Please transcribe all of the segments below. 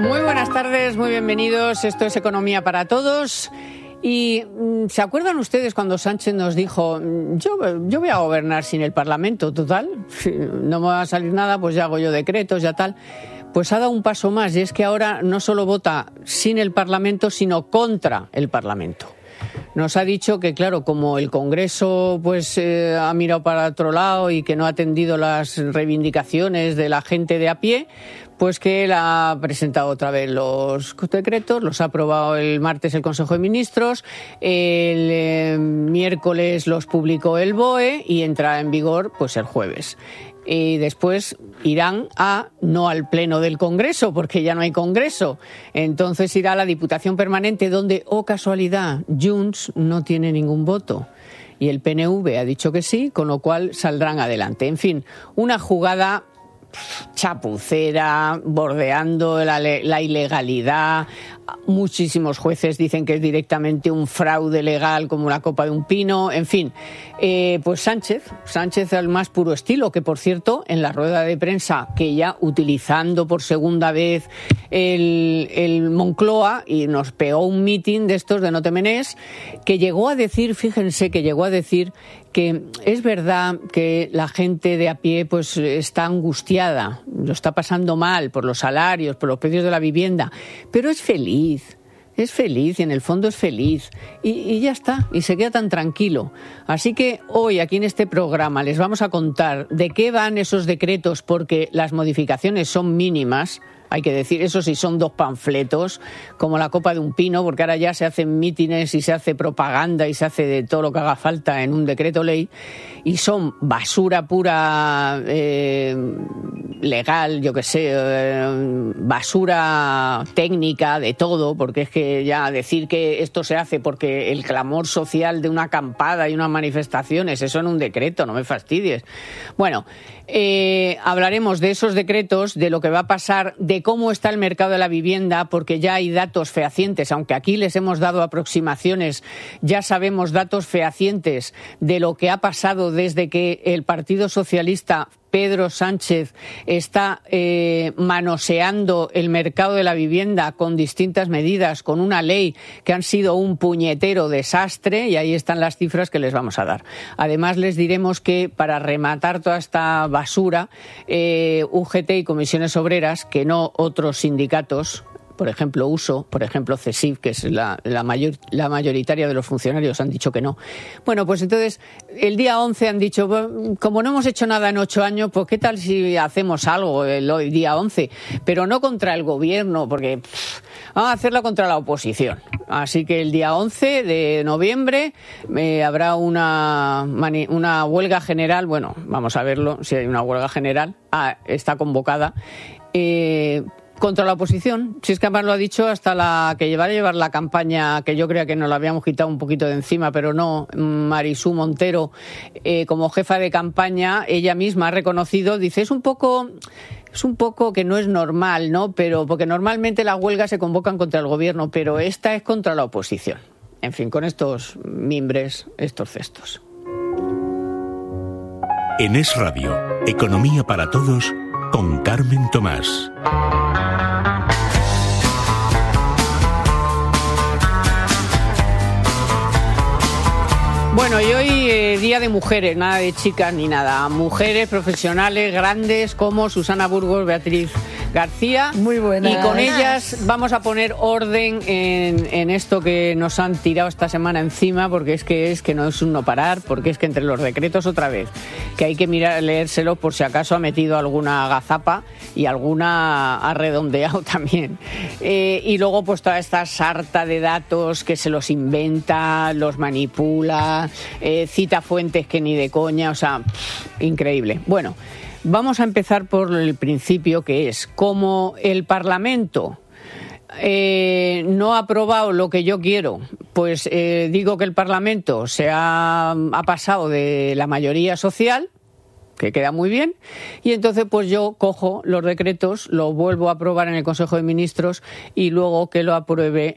Muy buenas tardes, muy bienvenidos. Esto es Economía para Todos. Y ¿se acuerdan ustedes cuando Sánchez nos dijo yo voy a gobernar sin el Parlamento, total? Si no me va a salir nada, pues ya hago yo decretos, ya tal. Pues ha dado un paso más y es que ahora no solo vota sin el Parlamento, sino contra el Parlamento. Nos ha dicho que, claro, como el Congreso pues ha mirado para otro lado y que no ha atendido las reivindicaciones de la gente de a pie, pues que él ha presentado otra vez los decretos, los ha aprobado el martes el Consejo de Ministros, el miércoles los publicó el BOE y entra en vigor pues el jueves. Y después irán no al Pleno del Congreso, porque ya no hay Congreso. Entonces irá a la Diputación Permanente, donde, oh casualidad, Junts no tiene ningún voto. Y el PNV ha dicho que sí, con lo cual saldrán adelante. En fin, una jugada chapucera, bordeando la ilegalidad. Muchísimos jueces dicen que es directamente un fraude legal como la copa de un pino. En fin, pues Sánchez al más puro estilo, que por cierto, en la rueda de prensa, que ya utilizando por segunda vez el Moncloa, y nos pegó un mitin de estos de No te menes, que llegó a decir, fíjense, que es verdad que la gente de a pie pues está angustiada, lo está pasando mal por los salarios, por los precios de la vivienda, pero es feliz y en el fondo es feliz y ya está, y se queda tan tranquilo. Así que hoy aquí en este programa les vamos a contar de qué van esos decretos, porque las modificaciones son mínimas. Hay que decir, eso sí, son 2 panfletos, como la copa de un pino, porque ahora ya se hacen mítines y se hace propaganda y se hace de todo lo que haga falta en un decreto ley, y son basura pura legal, yo qué sé, basura técnica, de todo, porque es que ya decir que esto se hace porque el clamor social de una acampada y unas manifestaciones, eso en un decreto, no me fastidies. Bueno, hablaremos de esos decretos, de lo que va a pasar, de cómo está el mercado de la vivienda, porque ya hay datos fehacientes, aunque aquí les hemos dado aproximaciones, ya sabemos datos fehacientes de lo que ha pasado desde que el Partido Socialista, Pedro Sánchez, está manoseando el mercado de la vivienda con distintas medidas, con una ley que han sido un puñetero desastre, y ahí están las cifras que les vamos a dar. Además, les diremos que para rematar toda esta basura, UGT y Comisiones Obreras, que no otros sindicatos, por ejemplo USO, por ejemplo CESIF, que es la mayoritaria de los funcionarios, han dicho que no. Bueno, pues entonces el día 11 han dicho, como no hemos hecho nada en 8 años, pues qué tal si hacemos algo el día 11, pero no contra el gobierno, porque vamos a hacerlo contra la oposición. Así que el día 11 de noviembre habrá una huelga general. Bueno, vamos a verlo, si hay una huelga general. Está convocada. Contra la oposición, si es que además lo ha dicho hasta la que va a llevar la campaña, que yo creía que nos la habíamos quitado un poquito de encima, pero no, Marisú Montero, como jefa de campaña, ella misma ha reconocido, dice, es un poco que no es normal, ¿no? Pero porque normalmente las huelgas se convocan contra el gobierno, pero esta es contra la oposición. En fin, con estos mimbres, estos cestos. En Es Radio, Economía para Todos, con Carmen Tomás. Bueno, y hoy día de mujeres, nada de chicas ni nada. Mujeres profesionales grandes como Susana Burgos, Beatriz García. Muy buenas. Y con ellas vamos a poner orden en esto que nos han tirado esta semana encima, porque es que no es un no parar, porque es que entre los decretos otra vez, que hay que leérselo por si acaso ha metido alguna gazapa y alguna ha redondeado también. Y luego pues toda esta sarta de datos que se los inventa, los manipula, cita fuentes que ni de coña, o sea, increíble. Bueno, vamos a empezar por el principio, que es como el Parlamento no ha aprobado lo que yo quiero, pues digo que el Parlamento ha pasado de la mayoría social que queda muy bien, y entonces pues yo cojo los decretos, los vuelvo a aprobar en el Consejo de Ministros y luego que lo apruebe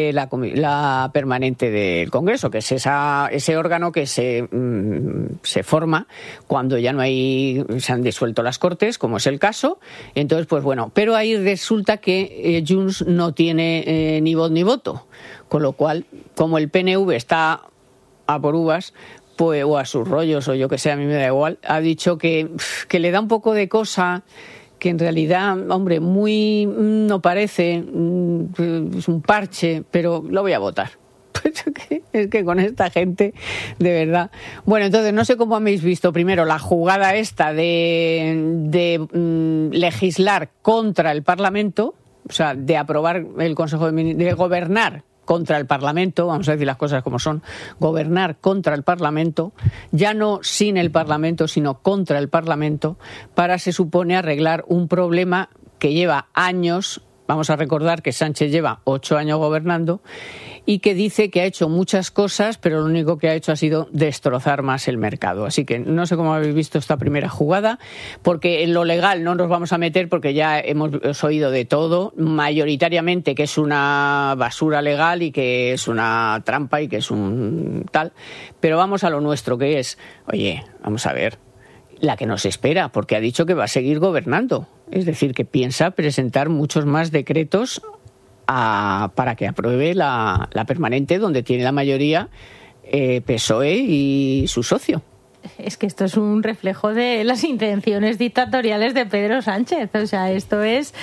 la permanente del Congreso, que es ese órgano que se forma cuando ya no se han disuelto las Cortes, como es el caso. Entonces, pues bueno, pero ahí resulta que Junts no tiene ni voz ni voto, con lo cual, como el PNV está a por uvas, pues, o a sus rollos, o yo que sé, a mí me da igual, ha dicho que le da un poco de cosa, que en realidad, hombre, muy no parece, es un parche, pero lo voy a votar. Pues es que con esta gente, de verdad. Bueno, entonces, no sé cómo habéis visto primero la jugada esta de legislar contra el Parlamento, o sea, de aprobar el Consejo de Ministros, de gobernar contra el Parlamento, vamos a decir las cosas como son, gobernar contra el Parlamento, ya no sin el Parlamento, sino contra el Parlamento, para, se supone, arreglar un problema que lleva años. Vamos a recordar que Sánchez lleva 8 años gobernando y que dice que ha hecho muchas cosas, pero lo único que ha hecho ha sido destrozar más el mercado. Así que no sé cómo habéis visto esta primera jugada, porque en lo legal no nos vamos a meter porque ya hemos oído de todo, mayoritariamente que es una basura legal y que es una trampa y que es un tal. Pero vamos a lo nuestro, que es, oye, vamos a ver, la que nos espera, porque ha dicho que va a seguir gobernando. Es decir, que piensa presentar muchos más decretos para que apruebe la permanente, donde tiene la mayoría PSOE y su socio. Es que esto es un reflejo de las intenciones dictatoriales de Pedro Sánchez. O sea, esto es,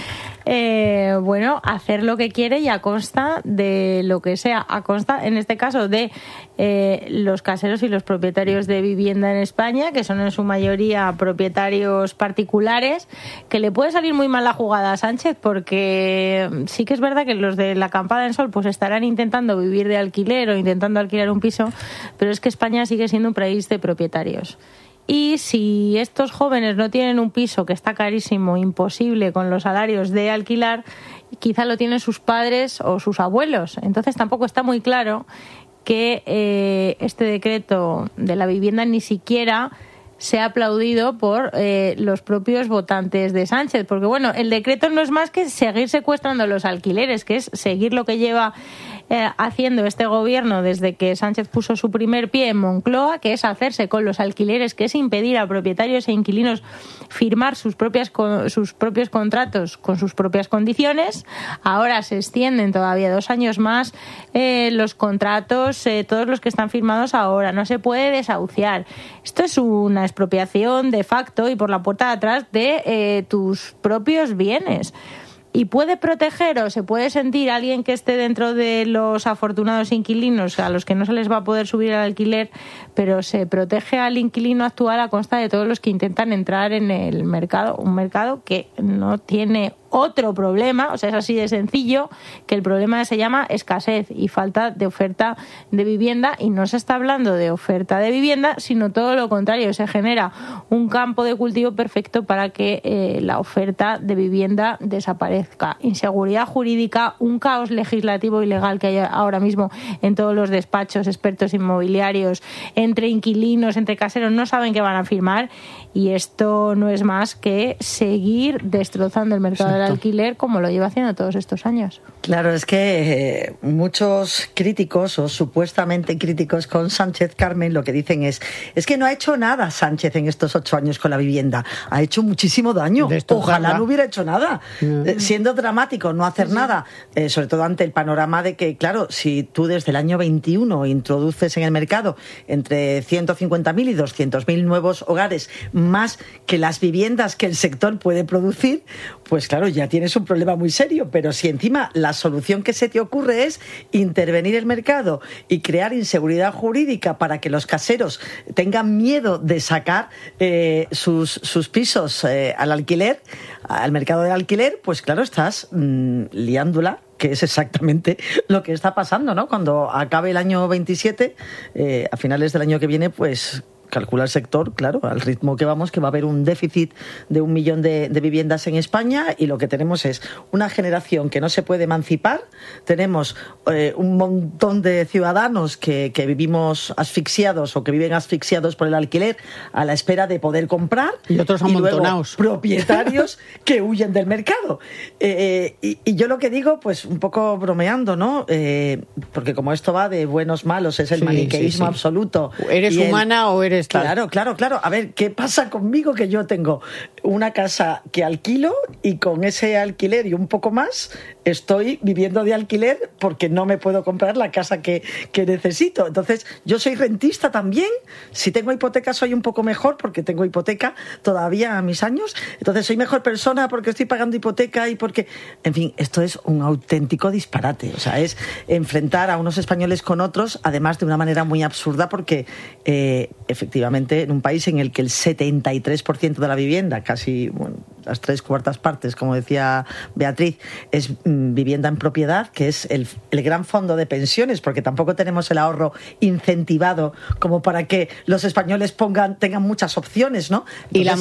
hacer lo que quiere y a costa de lo que sea. A costa, en este caso, de los caseros y los propietarios de vivienda en España, que son en su mayoría propietarios particulares, que le puede salir muy mal la jugada a Sánchez, porque sí que es verdad que los de la acampada en Sol pues estarán intentando vivir de alquiler o intentando alquilar un piso, pero es que España sigue siendo un país de propietarios. Y si estos jóvenes no tienen un piso, que está carísimo, imposible con los salarios de alquilar, quizá lo tienen sus padres o sus abuelos. Entonces tampoco está muy claro que este decreto de la vivienda ni siquiera sea aplaudido por los propios votantes de Sánchez. Porque bueno, el decreto no es más que seguir secuestrando los alquileres, que es seguir lo que lleva haciendo este gobierno desde que Sánchez puso su primer pie en Moncloa, que es hacerse con los alquileres, que es impedir a propietarios e inquilinos firmar sus propios contratos con sus propias condiciones. Ahora se extienden todavía 2 años más los contratos, todos los que están firmados ahora. No se puede desahuciar. Esto es una expropiación de facto y por la puerta de atrás de tus propios bienes. Y puede proteger, o se puede sentir alguien que esté dentro de los afortunados inquilinos a los que no se les va a poder subir el alquiler, pero se protege al inquilino actual a costa de todos los que intentan entrar en el mercado, un mercado que no tiene otro problema, o sea, es así de sencillo, que el problema se llama escasez y falta de oferta de vivienda, y no se está hablando de oferta de vivienda, sino todo lo contrario, se genera un campo de cultivo perfecto para que la oferta de vivienda desaparezca. Inseguridad jurídica, un caos legislativo y legal que hay ahora mismo en todos los despachos, expertos inmobiliarios, entre inquilinos, entre caseros, no saben qué van a firmar, y esto no es más que seguir destrozando el mercado del alquiler como lo lleva haciendo todos estos años. Claro, es que muchos críticos o supuestamente críticos con Sánchez, Carmen, lo que dicen es que no ha hecho nada Sánchez en estos 8 años con la vivienda. Ha hecho muchísimo daño. Ojalá no hubiera hecho nada. Siendo dramático no hacer nada, sobre todo ante el panorama de que, claro, si tú desde el año 21 introduces en el mercado entre 150.000 y 200.000 nuevos hogares, más que las viviendas que el sector puede producir, pues claro, ya tienes un problema muy serio. Pero si encima la solución que se te ocurre es intervenir el mercado y crear inseguridad jurídica para que los caseros tengan miedo de sacar sus pisos al alquiler, al mercado del alquiler, pues claro, estás liándola, que es exactamente lo que está pasando, ¿no? Cuando acabe el año 27, a finales del año que viene, pues calcula el sector, claro, al ritmo que vamos, que va a haber un déficit de 1 millón de viviendas en España, y lo que tenemos es una generación que no se puede emancipar, tenemos un montón de ciudadanos que vivimos asfixiados o que viven asfixiados por el alquiler a la espera de poder comprar, y otros amontonados, propietarios que huyen del mercado. Y yo lo que digo, pues un poco bromeando, ¿no? Porque como esto va de buenos malos, es el maniqueísmo absoluto. ¿Eres humana o eres tal? Claro. A ver, ¿qué pasa conmigo? Que yo tengo una casa que alquilo, y con ese alquiler y un poco más estoy viviendo de alquiler porque no me puedo comprar la casa que necesito. Entonces, yo soy rentista también. Si tengo hipoteca soy un poco mejor porque tengo hipoteca todavía a mis años. Entonces, soy mejor persona porque estoy pagando hipoteca y porque... En fin, esto es un auténtico disparate. O sea, es enfrentar a unos españoles con otros, además de una manera muy absurda, porque efectivamente en un país en el que el 73% de la vivienda, casi las 3/4 partes, como decía Beatriz, es vivienda en propiedad, que es el gran fondo de pensiones, porque tampoco tenemos el ahorro incentivado como para que los españoles tengan muchas opciones, ¿no? Entonces, y la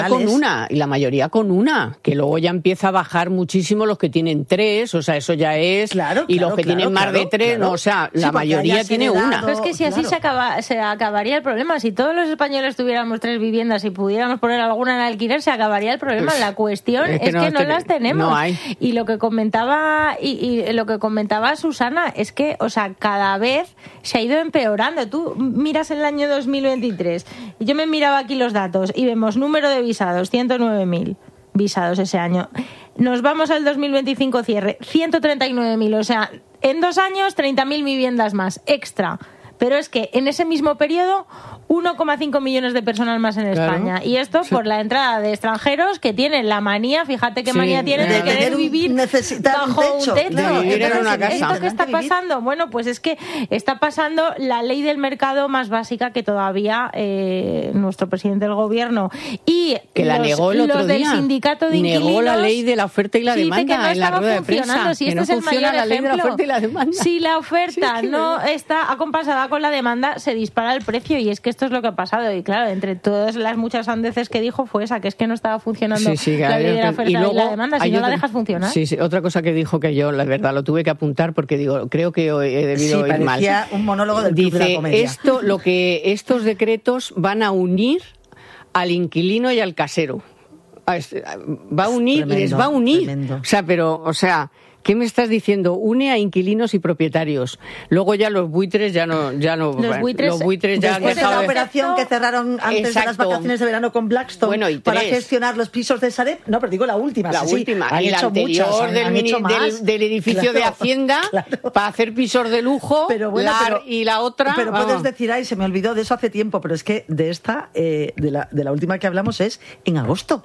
mayoría con una, que luego ya empieza a bajar muchísimo los que tienen 3, o sea, eso ya es, y los que tienen más de 3, no, o sea, la mayoría tiene una. Pero es que si así se acabaría el problema. Si todos los españoles tuviéramos 3 viviendas y pudiéramos poner alguna en alquiler, se acabaría el problema. Pues, la cuestión es que no las tenemos. No hay. Y lo que comentaba lo que comentaba Susana es que, o sea, cada vez se ha ido empeorando. Tú miras el año 2023, y yo me miraba aquí los datos y vemos número de visados, 109.000 visados ese año. Nos vamos al 2025 cierre, 139.000, o sea, en 2 años 30.000 viviendas más extra. Pero es que en ese mismo periodo 1,5 millones de personas más en España. Y esto por la entrada de extranjeros que tienen la manía, fíjate qué manía tienen de querer vivir bajo un techo. De vivir en una casa. ¿Esto qué está pasando? Bueno, pues es que está pasando la ley del mercado más básica que todavía nuestro presidente del gobierno y que la negó el otro los del día. sindicato de inquilinos. Negó la ley de la oferta y la demanda no en la rueda de prensa. Si que este no es el funciona mayor la ley de la ejemplo. oferta y la demanda. Si la oferta no está acompasada con la demanda, se dispara el precio, y es que esto es lo que ha pasado. Y claro, entre todas las muchas sandeces que dijo fue esa, que es que no estaba funcionando la ley de la oferta y la demanda, si no la dejas funcionar. Sí, otra cosa que dijo, que yo la verdad lo tuve que apuntar porque digo, creo que he debido ir mal. Parecía un monólogo del Club de la Comedia. Estos decretos van a unir al inquilino y al casero. Va a unir, tremendo, les va a unir. Tremendo. O sea, ¿qué me estás diciendo? Une a inquilinos y propietarios. Luego ya los buitres ya no. Los buitres ya después de la operación que cerraron antes de las vacaciones de verano con Blackstone para gestionar los pisos de Sareb. No, pero digo la última. Y la anterior del edificio de Hacienda para hacer pisos de lujo. Pero bueno, y la otra. Pero puedes decir, ay, se me olvidó de eso hace tiempo. Pero es que de esta, de la última que hablamos es en agosto.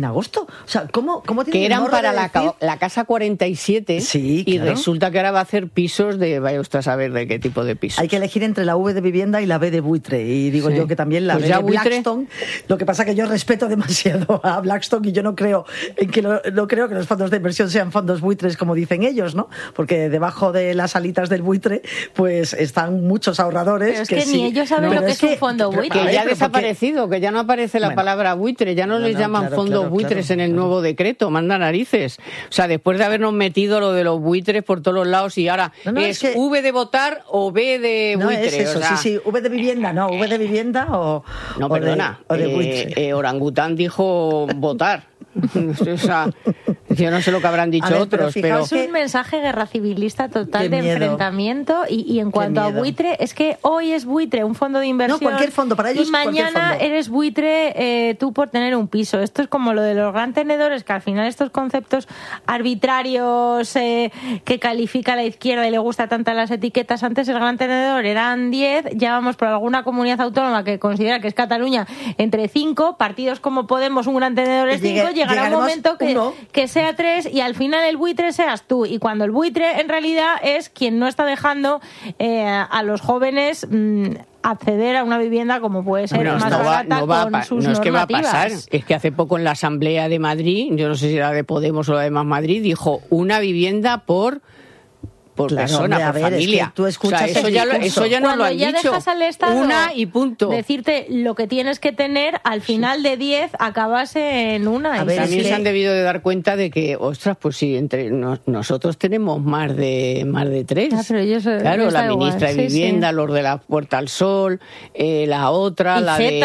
O sea, ¿cómo tiene que eran para la casa 47? Sí, claro. Y resulta que ahora va a hacer pisos de... Vaya usted a saber de qué tipo de pisos. Hay que elegir entre la V de vivienda y la B de buitre. Y digo yo que también la B de Blackstone... Lo que pasa es que yo respeto demasiado a Blackstone y yo no creo que los fondos de inversión sean fondos buitres como dicen ellos, ¿no? Porque debajo de las alitas del buitre pues están muchos ahorradores. Pero es que ni ellos saben lo que es un fondo buitre. Que ya ha desaparecido, que ya no aparece la palabra buitre, ya no les llaman fondos buitres en el nuevo decreto, manda narices. O sea, después de habernos metido lo de los buitres por todos los lados y ahora es que V de votar o B de buitre. Es eso, sí, V de vivienda, no, V de vivienda o... No, perdona, o de buitre. Orangután dijo votar. O sea, yo no sé lo que habrán dicho otros, pero es un mensaje guerra civilista total de enfrentamiento y en cuanto a buitre, es que hoy es buitre un fondo de inversión, no, cualquier fondo para ellos, y mañana eres buitre tú por tener un piso. Esto es como lo de los gran tenedores, que al final estos conceptos arbitrarios que califica la izquierda y le gusta tanto las etiquetas. Antes el gran tenedor eran 10, ya vamos por alguna comunidad autónoma que considera que es Cataluña entre 5, partidos como Podemos un gran tenedor es 5, llegará un momento que sea 3 y al final el buitre seas tú, y cuando el buitre en realidad es quien no está dejando a los jóvenes acceder a una vivienda como puede ser más barata con sus normativas. No es que va a pasar, es que hace poco en la Asamblea de Madrid, yo no sé si era de Podemos o la de Más Madrid, dijo una vivienda por persona, hombre, por familia. Es que tú escuchas, o sea, eso ya no lo han ya dicho. Dejas al Estado una y punto. Decirte lo que tienes que tener, al final de 10 acabas en una. También se han debido de dar cuenta de que, ostras, pues sí, entre nosotros tenemos más de 3. Claro, la ministra de Vivienda, los de la Puerta al Sol, la otra, la de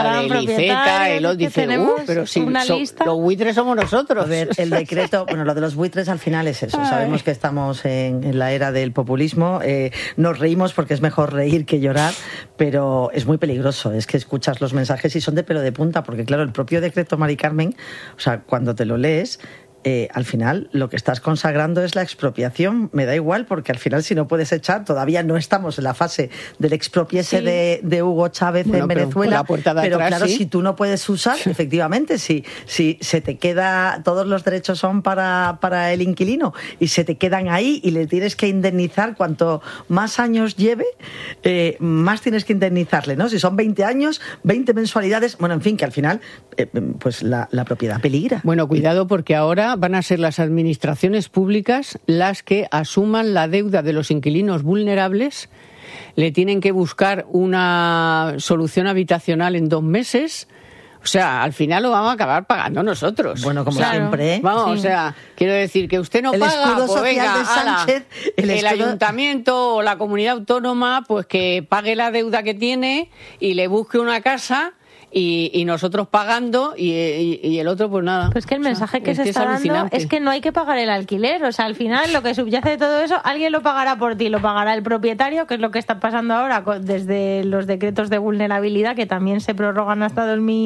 Iceta, el otro dice, pero si los buitres somos nosotros. A ver, el decreto, bueno, lo de los buitres al final es eso. Sabemos que estamos en la era del populismo. Nos reímos porque es mejor reír que llorar, pero es muy peligroso. Es que escuchas los mensajes y son de pelo de punta, porque claro, el propio decreto, Mari Carmen, o sea, cuando te lo lees, al final lo que estás consagrando es la expropiación. Me da igual, porque al final si no puedes echar, todavía no estamos en la fase del expropiese de Hugo Chávez en Venezuela, pero claro, si tú no puedes usar, efectivamente, si se te queda, todos los derechos son para el inquilino y se te quedan ahí y le tienes que indemnizar, cuanto más años lleve, más tienes que indemnizarle, ¿no? Si son 20 años, 20 mensualidades, bueno, en fin, que al final pues la propiedad peligra. Bueno, cuidado, porque ahora van a ser las administraciones públicas las que asuman la deuda de los inquilinos vulnerables, le tienen que buscar una solución habitacional en 2 meses. O sea, al final lo vamos a acabar pagando nosotros. Bueno, como siempre. Vamos, o sea, quiero decir que usted no paga, pues venga, de Sánchez, el ayuntamiento o la comunidad autónoma, pues que pague la deuda que tiene y le busque una casa. Y nosotros pagando y el otro pues nada. Pues que el mensaje que se está dando es que no hay que pagar el alquiler. O sea, al final lo que subyace de todo eso, alguien lo pagará por ti, lo pagará el propietario, que es lo que está pasando ahora desde los decretos de vulnerabilidad, que también se prorrogan hasta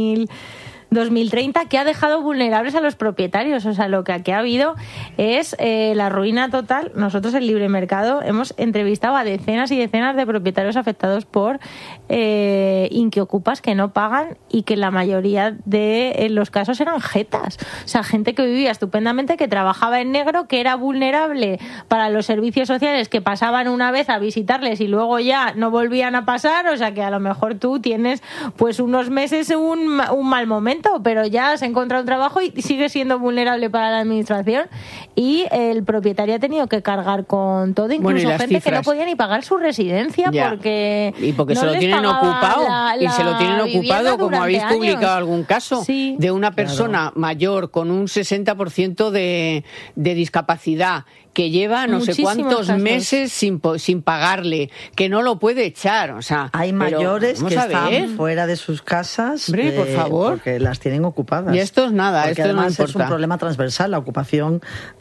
2030, que ha dejado vulnerables a los propietarios. O sea, lo que aquí ha habido es la ruina total. Nosotros en Libre Mercado hemos entrevistado a decenas y decenas de propietarios afectados por inquiocupas que no pagan y que la mayoría de los casos eran jetas. O sea, gente que vivía estupendamente, que trabajaba en negro, que era vulnerable para los servicios sociales, que pasaban una vez a visitarles y luego ya no volvían a pasar. O sea, que a lo mejor tú tienes pues unos meses un mal momento, pero ya has encontrado un trabajo y sigue siendo vulnerable para la administración, y el propietario ha tenido que cargar con todo, incluso gente cifras que no podía ni pagar su residencia porque no se lo tienen ocupado y se lo tienen ocupado, como habéis publicado algún caso de una persona mayor con un 60% de discapacidad, que lleva no sé cuántos meses sin pagarle, que no lo puede echar. O sea, hay mayores que están fuera de sus casas, por favor, porque las tienen ocupadas. Y esto es nada, porque esto además no importa. Es un problema transversal. La ocupación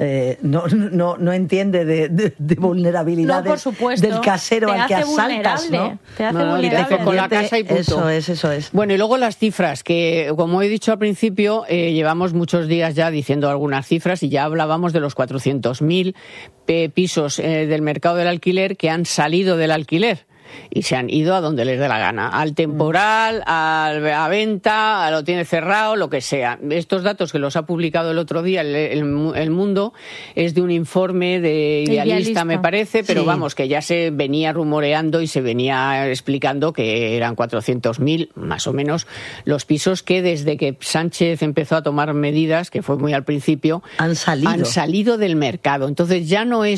no entiende de vulnerabilidades, por supuesto, del casero al que asaltas, ¿no? Te hace vulnerable. Con la casa y punto. Eso es. Bueno, y luego las cifras, que como he dicho al principio, llevamos muchos días ya diciendo algunas cifras y ya hablábamos de los 400.000 pisos del mercado del alquiler que han salido del alquiler y se han ido a donde les dé la gana, al temporal, a venta, a lo tiene cerrado, lo que sea. Estos datos que los ha publicado el otro día el Mundo es de un informe de Idealista, me parece, pero vamos, que ya se venía rumoreando y se venía explicando que eran 400.000 más o menos los pisos que desde que Sánchez empezó a tomar medidas, que fue muy al principio, han salido del mercado. Entonces ya no es